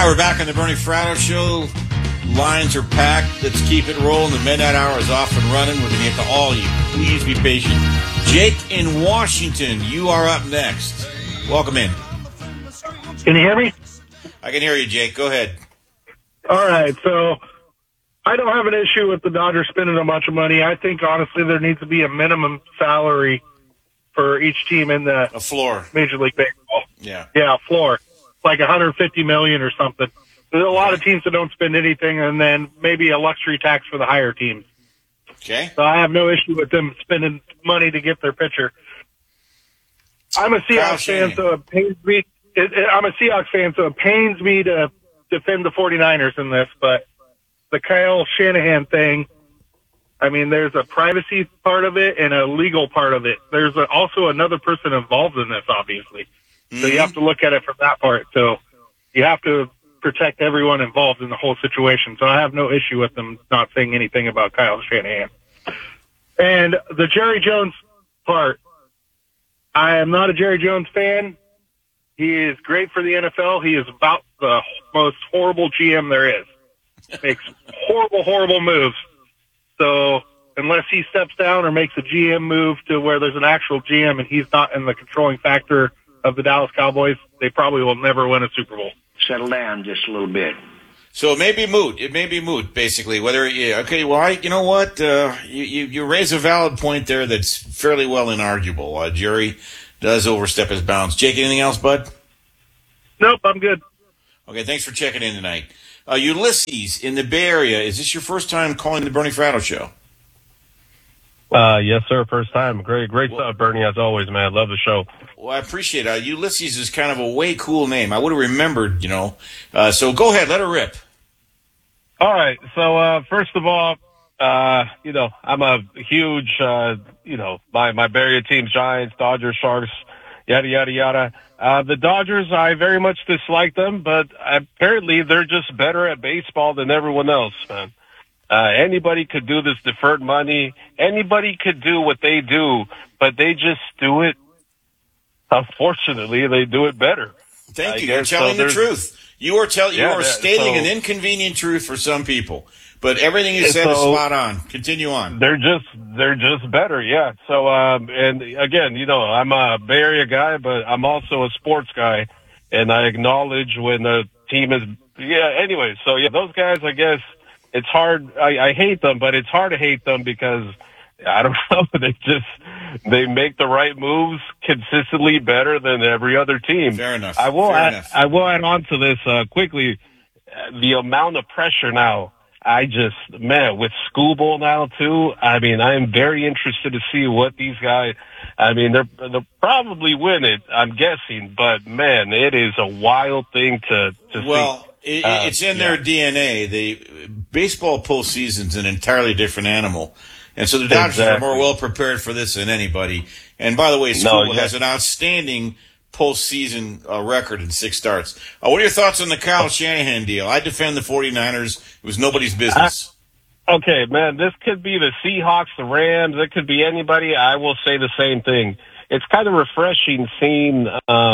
All right, we're back on the Bernie Fratto Show. Lines are packed. Let's keep it rolling. The midnight hour is off and running. We're going to get to all of you. Please be patient. Jake in Washington, you are up next. Welcome in. Can you hear me? I can hear you, Jake. Go ahead. All right, so I don't have an issue with the Dodgers spending a bunch of money. I think, honestly, there needs to be a minimum salary for each team in the A floor. Major League Baseball. Yeah. Yeah, a floor. Like $150 million or something. There's a lot of teams that don't spend anything, and then maybe a luxury tax for the higher teams. Okay. So I have no issue with them spending money to get their pitcher. I'm a Seahawks fan, so it pains me. I'm a Seahawks fan, so it pains me to defend the 49ers in this, but the Kyle Shanahan thing, I mean, there's a privacy part of it and a legal part of it. There's also another person involved in this, obviously. So you have to look at it from that part. So you have to protect everyone involved in the whole situation. So I have no issue with them not saying anything about Kyle Shanahan. And the Jerry Jones part, I am not a Jerry Jones fan. He is great for the NFL. He is about the most horrible GM there is. Makes horrible, horrible moves. So unless he steps down or makes a GM move to where there's an actual GM and he's not in the controlling factor of the Dallas Cowboys, they probably will never win a Super Bowl. Settle down just a little bit. So it may be moot. It may be moot, basically. Whether okay, well, you know what? You raise a valid point there that's fairly well inarguable. Jerry does overstep his bounds. Jake, anything else, bud? Nope, I'm good. Okay, thanks for checking in tonight. Ulysses in the Bay Area, is this your first time calling the Bernie Fratto Show? Yes, sir. First time. Great stuff, Bernie, as always, man. Love the show. Well, I appreciate it. Ulysses is kind of a way cool name. I would have remembered, So go ahead, let her rip. All right. So, first of all, I'm a huge, my Bay Area team, Giants, Dodgers, Sharks, yada, yada, yada. The Dodgers, I very much dislike them, but apparently they're just better at baseball than everyone else, man. Anybody could do this deferred money. Anybody could do what they do, but they just do it. Unfortunately, they do it better. Thank you. You're telling the truth. You are stating an inconvenient truth for some people, but everything you said is spot on. Continue on. They're just better. Yeah. So, and again, I'm a Bay Area guy, but I'm also a sports guy, and I acknowledge when the team is, anyway. So yeah, those guys, I guess it's hard. I hate them, but it's hard to hate them because I don't know. They make the right moves consistently better than every other team. Fair enough. I will add on to this quickly. The amount of pressure now. With Skubal now too. I mean, I am very interested to see what these guys. I mean, they'll probably win it. I'm guessing, but man, it is a wild thing to see. Well, it's in their DNA. The baseball postseason's an entirely different animal. And so the Dodgers are more well prepared for this than anybody. And by the way, Skubal has an outstanding postseason record in 6 starts. What are your thoughts on the Kyle Shanahan deal? I defend the 49ers. It was nobody's business. Okay, man, this could be the Seahawks, the Rams. It could be anybody. I will say the same thing. It's kind of refreshing seeing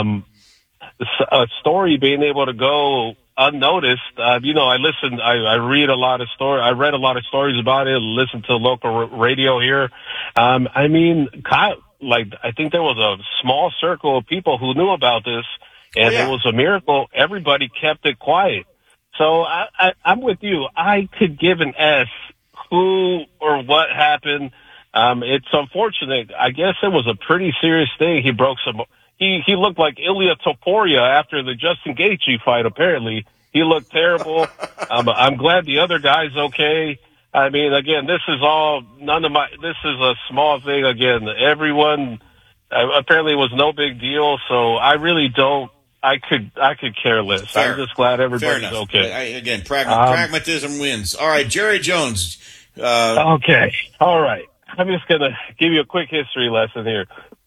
a story being able to go unnoticed. I read a lot of I read a lot of stories about it, listened to local radio here. Kyle, I think there was a small circle of people who knew about this, and it was a miracle. Everybody kept it quiet. So I'm with you. I could give an S who or what happened. It's unfortunate. I guess it was a pretty serious thing. He broke some. He looked like Ilya Topuria after the Justin Gaethje fight. Apparently, he looked terrible. I'm glad the other guy's okay. I mean, again, this is a small thing. Again, everyone apparently it was no big deal. So I really don't. I could care less. Fair. I'm just glad everybody's okay. Pragmatism wins. All right, Jerry Jones. Okay. All right. I'm just going to give you a quick history lesson here.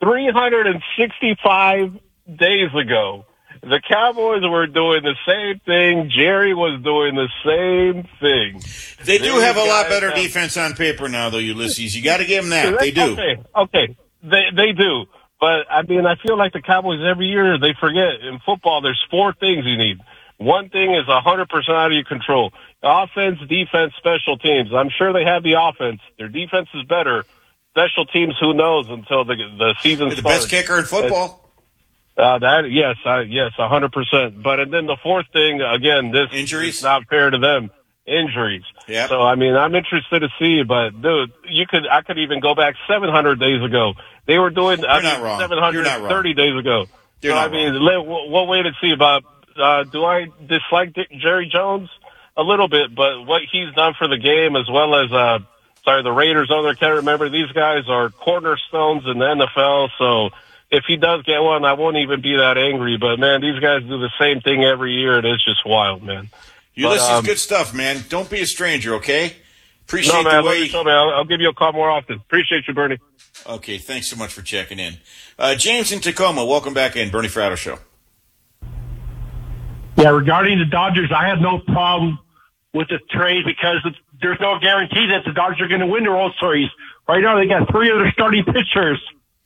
365 days ago, the Cowboys were doing the same thing. Jerry was doing the same thing. They do have a lot better defense on paper now, though, Ulysses. You got to give them that. They do. Okay. They do. But, I mean, I feel like the Cowboys every year, they forget. In football, there's 4 things you need. One thing is 100% out of your control. Offense, defense, special teams. I'm sure they have the offense. Their defense is better. Special teams, who knows until the season starts. The best kicker in football. Yes, 100%. But and then the fourth thing, again, this injuries is not fair to them. Injuries. Yeah. So I mean, I'm interested to see, but dude, I could even go back 700 days ago. They were doing 730 days ago. You're not wrong. We'll wait and see. About do I dislike Jerry Jones a little bit? But what he's done for the game, as well as the Raiders owner, I can't remember. These guys are cornerstones in the NFL. So if he does get one, I won't even be that angry. But man, these guys do the same thing every year, and it's just wild, man. Ulysses, good stuff, man. Don't be a stranger, okay? Appreciate the way. I'll give you a call more often. Appreciate you, Bernie. Okay, thanks so much for checking in. James in Tacoma, welcome back in. Bernie Fratto Show. Yeah, regarding the Dodgers, I have no problem with the trade because there's no guarantee that the Dodgers are going to win the World Series. Right now, they got three of their starting pitchers: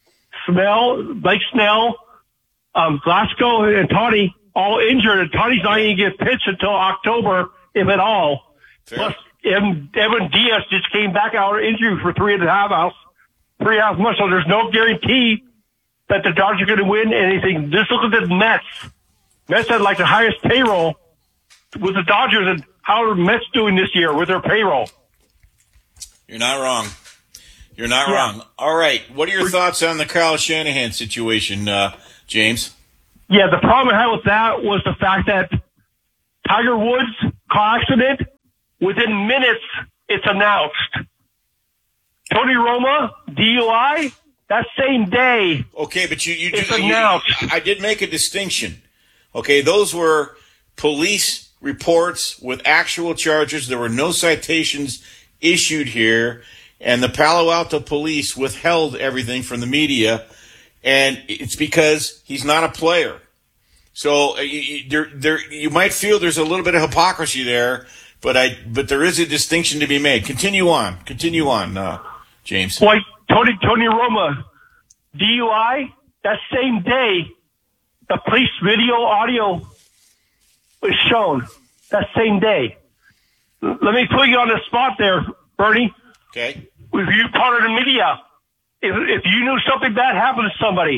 Blake Snell, Glasgow, and Tawny, all injured. And Tawny's not even going to get pitched until October, if at all. Fair. Plus, Evan Diaz just came back out of injury for 3.5 months, so there's no guarantee that the Dodgers are going to win anything. Just look at the Mets. Mets had like the highest payroll with the Dodgers, and how are Mets doing this year with their payroll? You're not wrong. You're not wrong. All right. What are your thoughts on the Kyle Shanahan situation, James? Yeah, the problem I had with that was the fact that Tiger Woods' car accident, within minutes, it's announced. Tony Roma, DUI, that same day. Okay, but it's announced. I did make a distinction. Okay, those were police reports with actual charges. There were no citations issued here, and the Palo Alto police withheld everything from the media, and it's because he's not a player. So you might feel there's a little bit of hypocrisy there, but there is a distinction to be made. Continue on, James. Like Tony Roma, DUI, that same day, the police video audio was shown that same day. Let me put you on the spot there, Bernie. Okay. If you part of the media, if you knew something bad happened to somebody,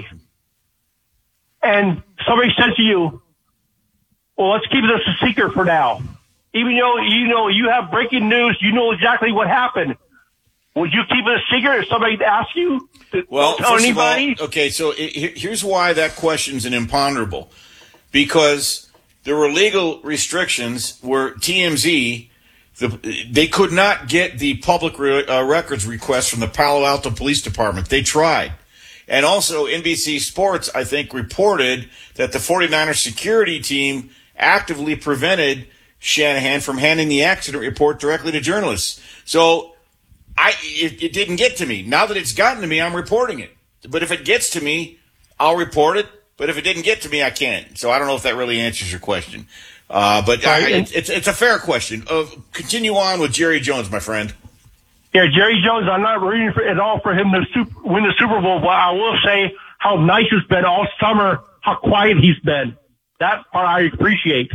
and somebody said to you, well, let's keep this a secret for now. Even though you have breaking news, you know exactly what happened. Would you keep it a secret if somebody asked you to tell anybody? Okay, so here's why that question's an imponderable. Because there were legal restrictions where TMZ, they could not get the public records request from the Palo Alto Police Department. They tried. And also NBC Sports, I think, reported that the 49ers security team actively prevented Shanahan from handing the accident report directly to journalists. So it didn't get to me. Now that it's gotten to me, I'm reporting it. But if it gets to me, I'll report it. But if it didn't get to me, I can't. So I don't know if that really answers your question. It's a fair question. Continue on with Jerry Jones, my friend. Yeah, Jerry Jones, I'm not rooting at all for him to win the Super Bowl, but I will say how nice it's been all summer, how quiet he's been. That part I appreciate.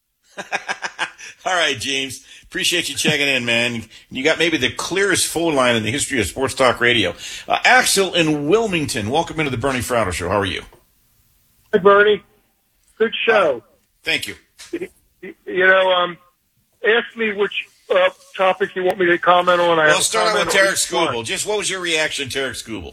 All right, James. Appreciate you checking in, man. You got maybe the clearest phone line in the history of Sports Talk Radio. Axel in Wilmington, welcome into the Bernie Fratto Show. How are you? Hey, Bernie. Good show. Thank you. Ask me which topic you want me to comment on. Well, start out with Tarek Skubal. Just what was your reaction to Tarek Skubal?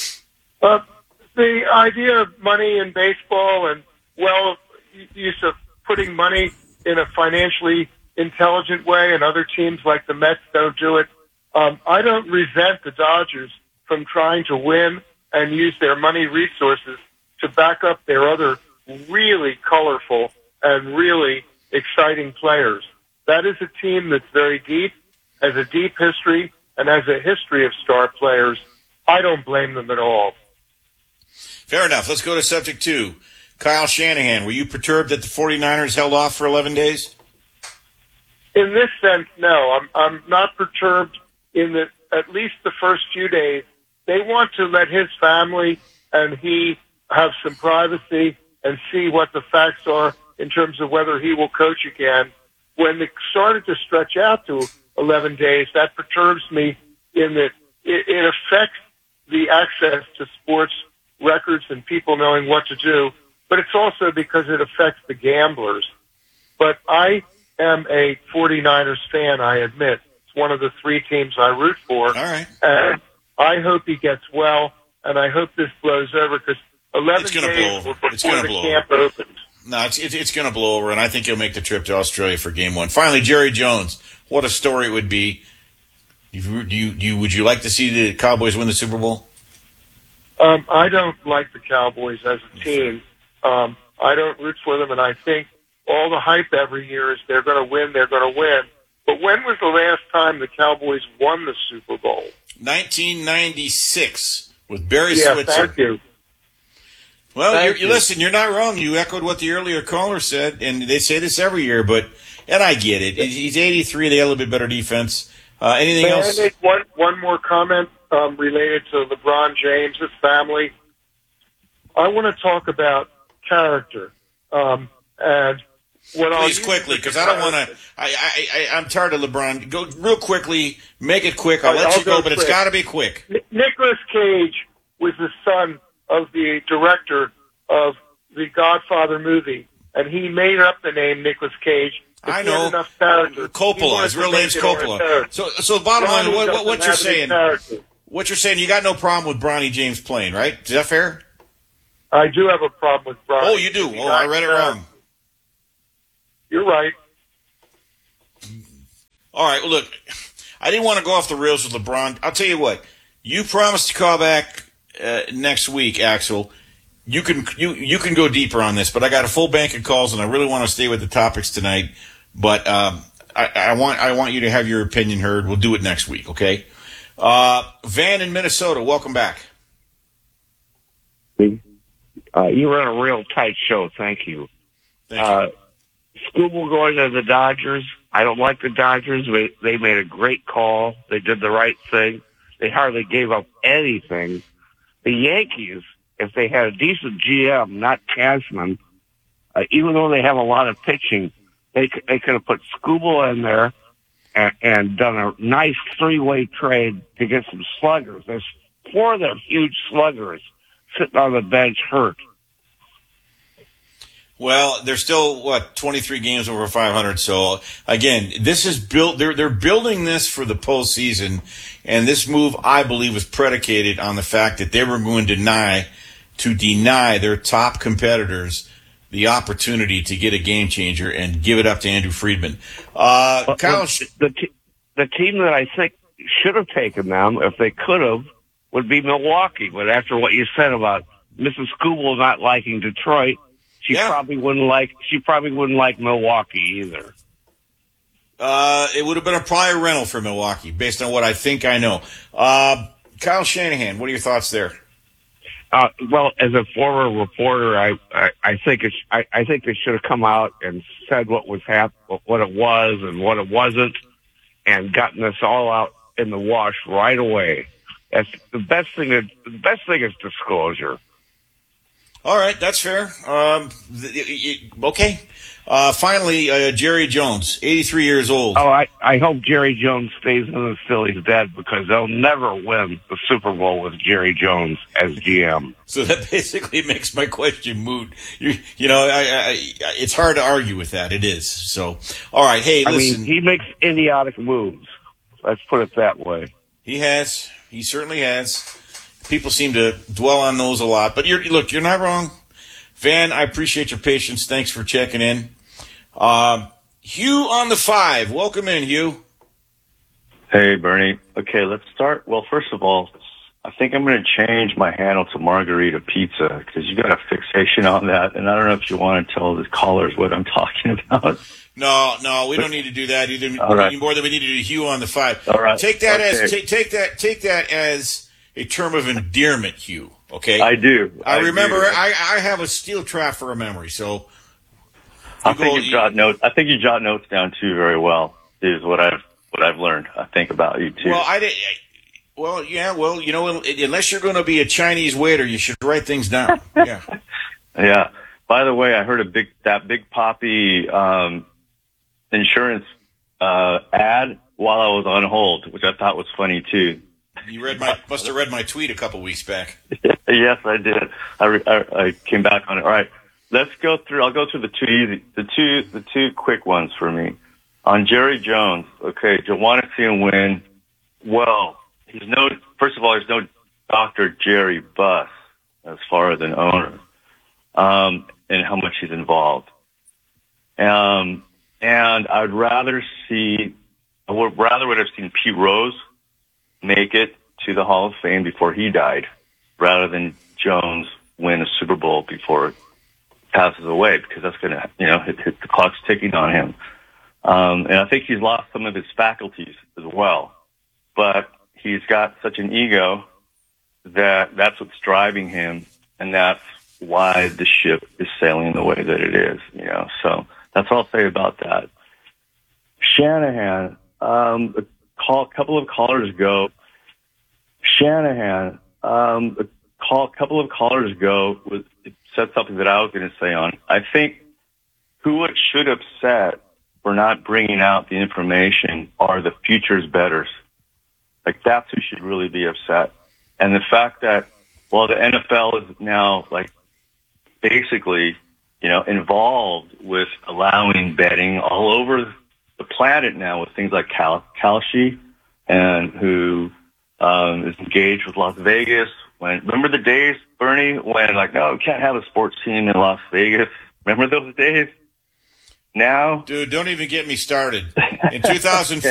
The idea of money in baseball and use of putting money in a financially intelligent way, and other teams like the Mets don't do it. I don't resent the Dodgers from trying to win and use their money resources to back up their other really colorful and really exciting players. That is a team that's very deep, has a deep history, and has a history of star players. I don't blame them at all. Fair enough. Let's go to subject 2. Kyle Shanahan, were you perturbed that the 49ers held off for 11 days? In this sense, no. I'm not perturbed in that at least the first few days, they want to let his family and he have some privacy and see what the facts are in terms of whether he will coach again. When it started to stretch out to 11 days, that perturbs me in that it affects the access to sports records and people knowing what to do, but it's also because it affects the gamblers. But I am a 49ers fan, I admit. It's one of the three teams I root for. All right. And I hope he gets well, and I hope this blows over because 11 days before the camp opens. No, it's going to blow over, and I think he'll make the trip to Australia for Game 1. Finally, Jerry Jones. What a story it would be. Would you like to see the Cowboys win the Super Bowl? I don't like the Cowboys as a team. I don't root for them, and I think all the hype every year is they're going to win, they're going to win. But when was the last time the Cowboys won the Super Bowl? 1996 with Barry Switzer. Thank you. Well, you listen, you're not wrong. You echoed what the earlier caller said, and they say this every year, and I get it. He's 83. They have a little bit better defense. Anything else? I make one more comment related to LeBron James' family. I want to talk about character. And what Please, quickly, because I don't want to. I'm tired of LeBron. Go real quickly. Make it quick. I'll let you go, but it's got to be quick. Nicolas Cage was the son of the director of the Godfather movie, and he made up the name Nicolas Cage. I know. Coppola. His real name's Coppola. So bottom line, what you're saying? What you're saying? You got no problem with Bronny James playing, right? Is that fair? I do have a problem with Bronny. Oh, you do? Oh, I read it wrong. You're right. All right. Well, look, I didn't want to go off the rails with LeBron. I'll tell you what. You promised to call back next week, Axel. You can go deeper on this, but I got a full bank of calls, and I really want to stay with the topics tonight. But I want you to have your opinion heard. We'll do it next week, okay? Van in Minnesota, welcome back. You run a real tight show. Thank you. Thank you. Skubal going to the Dodgers. I don't like the Dodgers. They made a great call. They did the right thing. They hardly gave up anything. The Yankees, if they had a decent GM, not Cashman, even though they have a lot of pitching, they could have put Skubal in there and done a nice three-way trade to get some sluggers. There's four of them huge sluggers sitting on the bench hurt. Well, they're still, 23 games over 500. So, again, this is built, they're building this for the postseason. And this move, I believe, was predicated on the fact that they were going to deny their top competitors the opportunity to get a game changer and give it up to Andrew Friedman. Kyle, the team that I think should have taken them, if they could have, would be Milwaukee. But after what you said about Mrs. Skubal not liking Detroit, she probably wouldn't like Milwaukee either. It would have been a prior rental for Milwaukee, based on what I think I know. Kyle Shanahan, what are your thoughts there? Well, as a former reporter, I think they should have come out and said what it was and what it wasn't, and gotten this all out in the wash right away. That's the best thing. The best thing is disclosure. All right, that's fair. Okay. Finally, Jerry Jones, 83 years old. Oh, I hope Jerry Jones stays until he's dead, because they'll never win the Super Bowl with Jerry Jones as GM. So that basically makes my question moot. It's hard to argue with that. It is. So, all right. Hey, listen. He makes idiotic moves. Let's put it that way. He has. He certainly has. People seem to dwell on those a lot. But you're not wrong. Van, I appreciate your patience. Thanks for checking in. Hugh on the 5. Welcome in, Hugh. Hey, Bernie. Okay, let's start. Well, first of all, I think I'm going to change my handle to Margarita Pizza, because you got a fixation on that, and I don't know if you want to tell the callers what I'm talking about. No, we don't need to do that either. Right. More than we need to do Hugh on the 5. All right. Take that as a term of endearment, Hugh. Okay, I do. I remember. I have a steel trap for a memory, so I think you jot notes. I think you jot notes down too very well. Is what I've learned. I think about you too. Well, I did. Well, yeah. Well, unless you're going to be a Chinese waiter, you should write things down. Yeah. Yeah. By the way, I heard that Big Poppy insurance ad while I was on hold, which I thought was funny too. You must have read my tweet a couple weeks back. Yes, I did. I came back on it. All right, let's go through. I'll go through the two quick ones for me. On Jerry Jones, okay, do you want to see him win? Well, first of all, there's no Dr. Jerry Buss as far as an owner, and how much he's involved. And I would rather have seen Pete Rose make it to the Hall of Fame before he died, rather than Jones win a Super Bowl before it passes away, because that's going to, the clock's ticking on him. And I think he's lost some of his faculties as well, but he's got such an ego that's what's driving him, and that's why the ship is sailing the way that it is, So that's all I'll say about that. Shanahan, a couple of callers ago, said something that I was going to say on. I think who it should upset for not bringing out the information are the futures bettors. Like, that's who should really be upset. And the fact that, the NFL is now, basically, involved with allowing betting all over the planet now with things like Kalshi, and who is engaged with Las Vegas. Remember the days, Bernie, when no, we can't have a sports team in Las Vegas? Remember those days? Now, dude, don't even get me started. In 2004,